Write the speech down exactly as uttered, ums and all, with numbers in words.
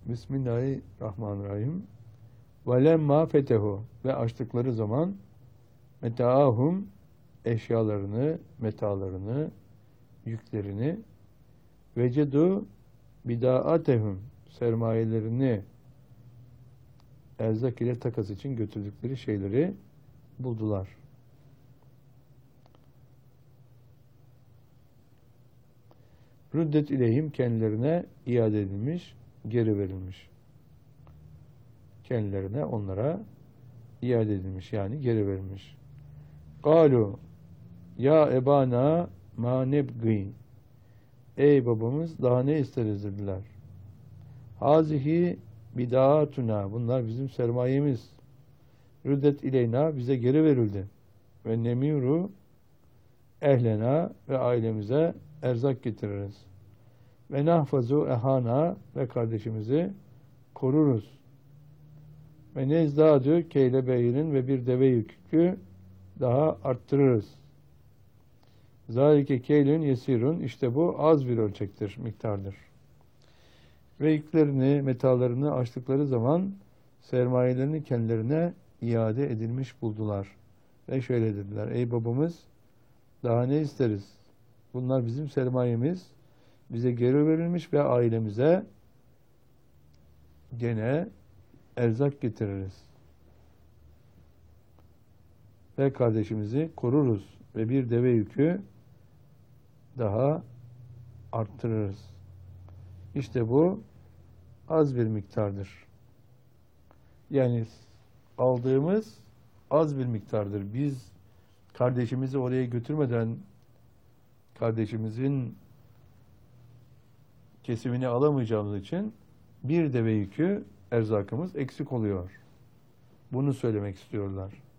Bismillahirrahmanirrahim. Ve lemma fetehu ve açtıkları zaman metaahum eşyalarını, metalarını, yüklerini vecedu bidaatehum sermayelerini erzak ile takas için götürdükleri şeyleri buldular. Rüddet ileyhim kendilerine iade edilmiş, geri verilmiş. Kendilerine onlara iade edilmiş yani geri verilmiş. Galu ya ebana ma nebgi ey babamız daha ne isteriz dediler. Hazihi bidaatuna bunlar bizim sermayemiz. Rüddet ileyna bize geri verildi. Ve nemiru ehlena ve ailemize erzak getiririz. Ve nahfazu ehana ve kardeşimizi koruruz. Ve nezdadü keyle beyirin ve bir deve yükü daha arttırırız. Zalike keylün yesirun işte bu az bir ölçektir, miktardır. Ve yüklerini, metalarını açtıkları zaman sermayelerini kendilerine iade edilmiş buldular. Ve şöyle dediler, ey babamız daha ne isteriz? Bunlar bizim sermayemiz, bize geri verilmiş ve ailemize gene erzak getiririz. Ve kardeşimizi koruruz ve bir deve yükü daha arttırırız. İşte bu az bir miktardır. Yani aldığımız az bir miktardır. Biz kardeşimizi oraya götürmeden kardeşimizin kesimini alamayacağımız için bir deve yükü erzakımız eksik oluyor. Bunu söylemek istiyorlar.